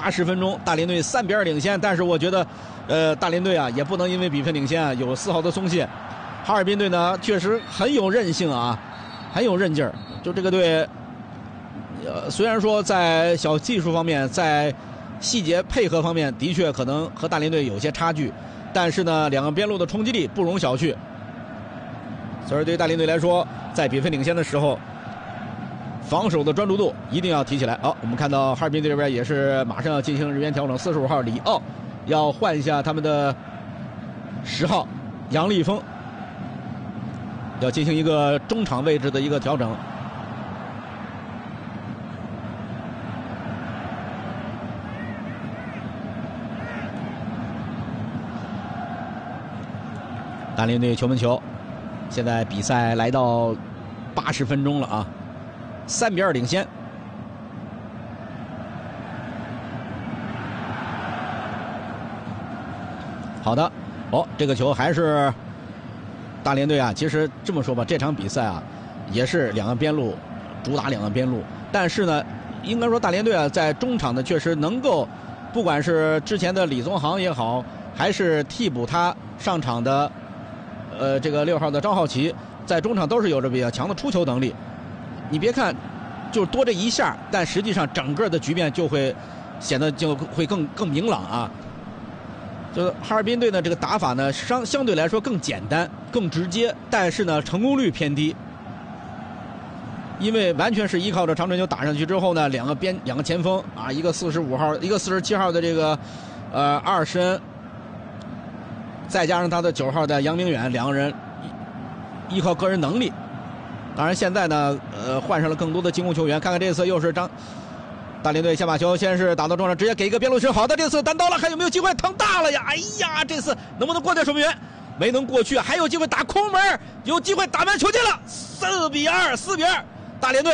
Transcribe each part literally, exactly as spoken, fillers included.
八十分钟，大连队三比二领先。但是我觉得，呃，大连队啊也不能因为比分领先啊有丝毫的松懈。哈尔滨队呢确实很有韧性啊，很有韧劲儿。就这个队，呃，虽然说在小技术方面，在细节配合方面的确可能和大连队有些差距，但是呢，两个边路的冲击力不容小觑。所以对于大连队来说，在比分领先的时候，防守的专注度一定要提起来。好、哦，我们看到哈尔滨队这边也是马上要进行人员调整，四十五号里奥要换一下他们的十号杨立峰，要进行一个中场位置的一个调整。大连队球门球，现在比赛来到八十分钟了啊。三比二领先。好的，哦，这个球还是大连队啊。其实这么说吧，这场比赛啊，也是两个边路主打两个边路，但是呢，应该说大连队啊，在中场呢确实能够，不管是之前的李宗航也好，还是替补他上场的，呃，这个六号的张浩奇，在中场都是有着比较强的出球能力。你别看，就是多这一下，但实际上整个的局面就会显得就会更更明朗啊。就是哈尔滨队呢，这个打法呢，相相对来说更简单、更直接，但是呢，成功率偏低。因为完全是依靠着长传球打上去之后呢，两个边两个前锋啊，一个四十五号，一个四十七号的这个呃阿尔什恩，再加上他的九号的杨明远，两个人依靠个人能力。当然，现在呢，呃，换上了更多的进攻球员。看看这次又是张大连队先把球先是打到中场，直接给一个边路球。好的，这次单刀了，还有没有机会？腾大了呀！哎呀，这次能不能过掉守门员？没能过去，还有机会打空门，有机会打门球进了，四比二，四比二，大连队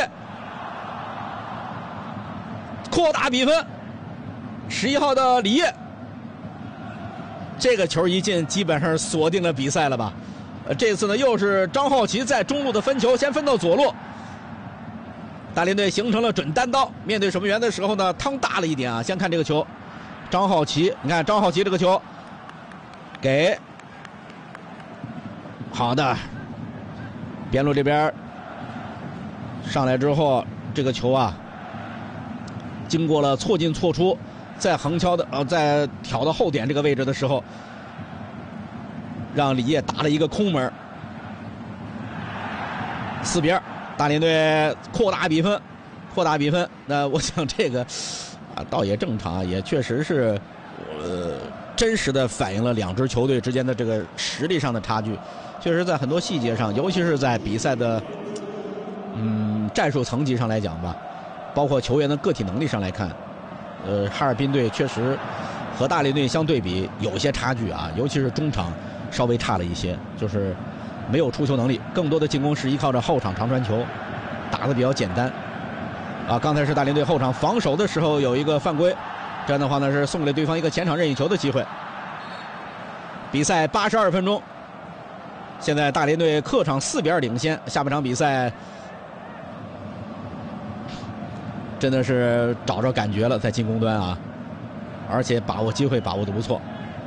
扩大比分。十一号的李烨，这个球一进，基本上锁定了比赛了吧？呃，这次呢又是张浩奇在中路的分球，先分到左路，大连队形成了准单刀。面对守门员的时候呢，趟大了一点啊。先看这个球，张浩奇，你看张浩奇这个球，给好的，边路这边上来之后，这个球啊，经过了错进错出，在横敲的呃，在挑到后点这个位置的时候，让李烨打了一个空门。四比二，大连队扩大比分，扩大比分。那我想这个啊，倒也正常，也确实是呃真实的反映了两支球队之间的这个实力上的差距。确实在很多细节上，尤其是在比赛的嗯战术层级上来讲吧，包括球员的个体能力上来看，呃，哈尔滨队确实和大连队相对比有些差距啊，尤其是中场稍微差了一些，就是没有出球能力，更多的进攻是依靠着后场长传球，打得比较简单。啊，刚才是大连队后场防守的时候有一个犯规，这样的话呢是送给对方一个前场任意球的机会。比赛八十二分钟，现在大连队客场四比二领先。下半场比赛真的是找着感觉了，在进攻端啊，而且把握机会把握得不错。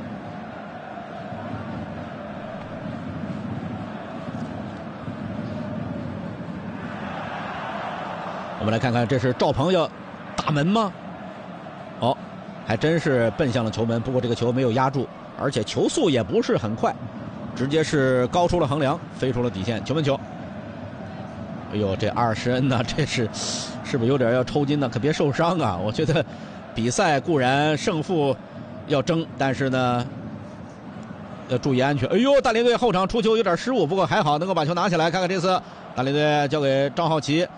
我们来看看，这是赵鹏要打门吗？哦，还真是奔向了球门，不过这个球没有压住，而且球速也不是很快，直接是高出了横梁，飞出了底线，球门球。哎呦，这阿尔什恩呢，这是是不是有点要抽筋呢？可别受伤啊！我觉得比赛固然胜负要争，但是呢要注意安全。哎呦，大连队后场出球有点失误，不过还好能够把球拿起来。看看这次大连队交给张浩奇，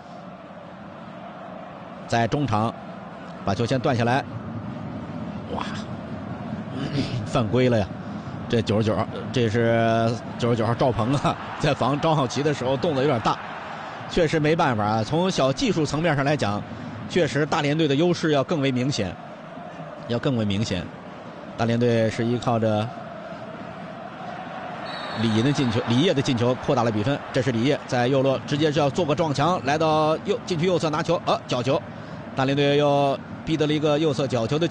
在中场把球先断下来。哇，犯规了呀！这九十九号，这是九十九号赵鹏啊，在防张浩奇的时候动作有点大。确实没办法啊，从小技术层面上来讲，确实大连队的优势要更为明显，要更为明显。大连队是依靠着李烨的进球，李烨的进球扩大了比分。这是李烨在右路直接是要做个撞墙，来到右禁区右侧拿球，啊，角球，大连队又逼得了一个右侧角球的